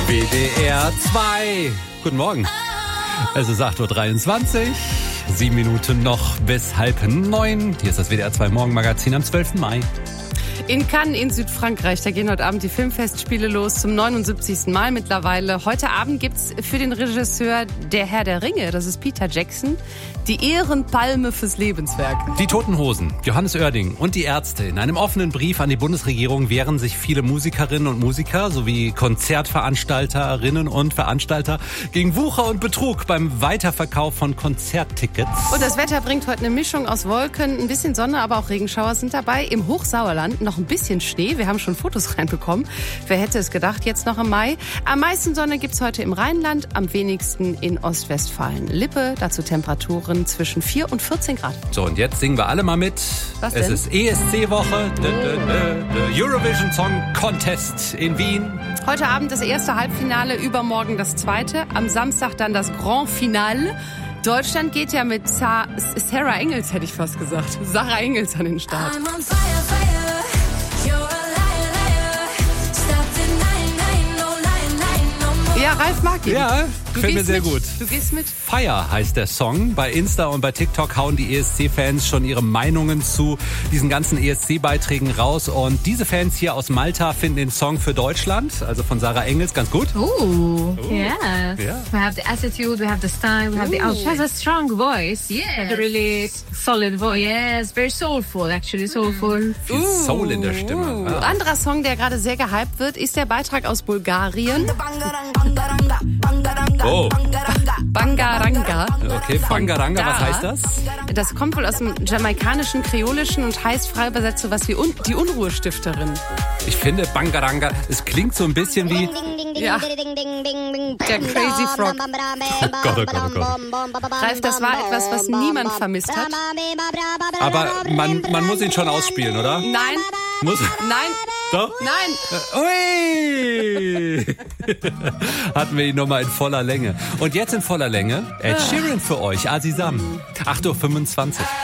WDR 2. Guten Morgen. Es ist 8.23 Uhr. 7 Minuten noch bis 8:30. Hier ist das WDR 2 Morgenmagazin am 12. Mai. In Cannes in Südfrankreich, da gehen heute Abend die Filmfestspiele los, zum 79. Mal mittlerweile. Heute Abend gibt's für den Regisseur Der Herr der Ringe, das ist Peter Jackson, die Ehrenpalme fürs Lebenswerk. Die Toten Hosen, Johannes Oerding und die Ärzte. In einem offenen Brief an die Bundesregierung wehren sich viele Musikerinnen und Musiker sowie Konzertveranstalterinnen und Veranstalter gegen Wucher und Betrug beim Weiterverkauf von Konzerttickets. Und das Wetter bringt heute eine Mischung aus Wolken, ein bisschen Sonne, aber auch Regenschauer sind dabei. Im Hochsauerland noch ein bisschen Schnee. Wir haben schon Fotos reinbekommen. Wer hätte es gedacht, jetzt noch im Mai. Am meisten Sonne gibt's heute im Rheinland, am wenigsten in Ostwestfalen-Lippe. Dazu Temperaturen zwischen 4 und 14 Grad. So, und jetzt singen wir alle mal mit. Was denn? Es ist ESC-Woche, Eurovision Song Contest in Wien. Heute Abend das erste Halbfinale, übermorgen das zweite. Am Samstag dann das Grand Finale. Deutschland geht ja mit Sarah Engels, hätte ich fast gesagt. Sarah Engels an den Start. I'm on fire, fire. You're a liar, liar. Stop denying, lying, no lying, lying, no more. Ja, Ralf mag ihn. Ja, gefällt mir sehr gut. Du gehst mit? Fire heißt der Song. Bei Insta und bei TikTok hauen die ESC-Fans schon ihre Meinungen zu diesen ganzen ESC-Beiträgen raus. Und diese Fans hier aus Malta finden den Song für Deutschland, also von Sarah Engels, ganz gut. Yes. Yeah. We have the attitude, we have the style, we have the she has a strong voice. Yes. A really solid voice. Yes, very soulful, actually soulful. Viel Soul in der Stimme. Ah. Anderer Song, der gerade sehr gehypt wird, ist der Beitrag aus Bulgarien. Oh, Bangaranga. okay, Bangaranga, was heißt das? Das kommt wohl aus dem jamaikanischen, kreolischen und heißt frei übersetzt so was wie die Unruhestifterin. Ich finde Bangaranga, es klingt so ein bisschen wie... Ja. Der Crazy Frog. Oh Gott, oh Gott, oh Gott. Ralf, das war etwas, was niemand vermisst hat. Aber man muss ihn schon ausspielen, oder? Nein, Muss? nein, Doch? nein. Ui! Hatten wir ihn nochmal in voller Länge. Und jetzt in voller Länge Ed Sheeran für euch, Azizam. 8.25 Uhr.